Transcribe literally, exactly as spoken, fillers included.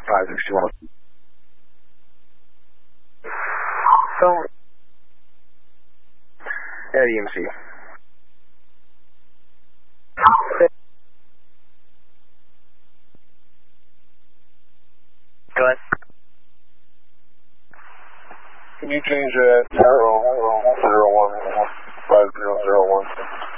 five sixty-one. So, yeah, E M C. Go ahead. Can you change that zero zero one five zero zero one?